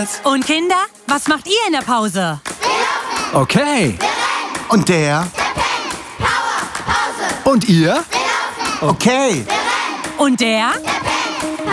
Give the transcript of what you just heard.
gleichfalls. Und Kinder, was macht ihr in der Pause? Okay. Und der? Und ihr? Okay. Und der? Der